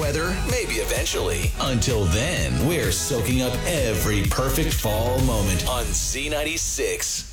weather? Maybe eventually. Until then, we're soaking up every perfect fall moment on Z96.